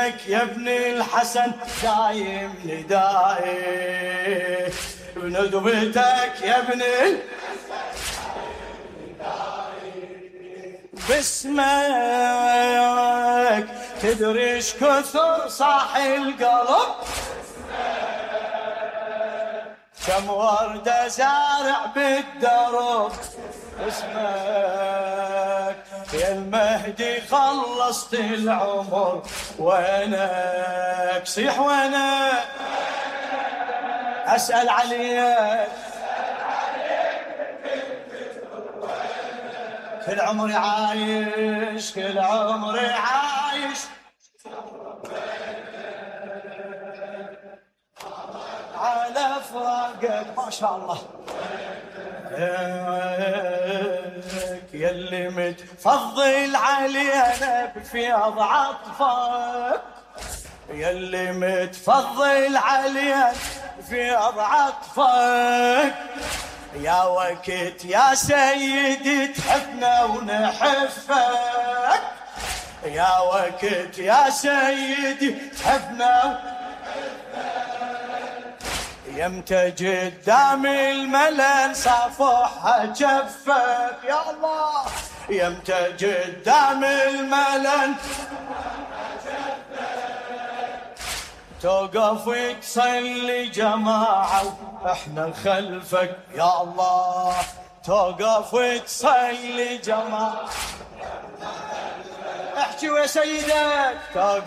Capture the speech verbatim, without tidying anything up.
بندوبتك يا ابن الحسن دايم ندائي، بندوبتك يا ابن باسمك تدري ايش كثر صاح القلب، كم وردة زارع بالدرب، اسمك يا المهدي خلصت العمر، وينك صيح وينك أسأل عليك، كل عمري عايش كل عمري عايش على فراقك ما شاء الله. يلي متفضل علينا بفيض عطفك، يلي متفضل علينا بفيض عطفك، يا وقت يا سيدي تحبنا ونحفك، يا وقت يا سيدي تحبنا ونحفك، يمتى قدام الملل صافحها جفك، يا الله يمتى قدام الملل توقف وتصلي جماعة واحنا خلفك، يا الله توقف وتصلي جماعة، احكي يا سيدك توقف